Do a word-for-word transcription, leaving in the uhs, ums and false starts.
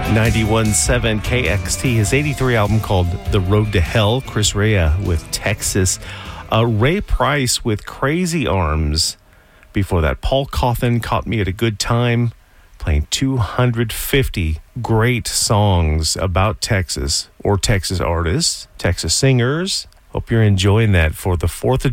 ninety-one point seven K X T, his eighty-three album called The Road to Hell. Chris Rea with Texas. Uh, Ray Price with Crazy Arms. Before that, Paul Cawthon, Caught Me at a Good Time, playing two hundred fifty great songs about Texas or Texas artists, Texas singers. Hope you're enjoying that for the fourth of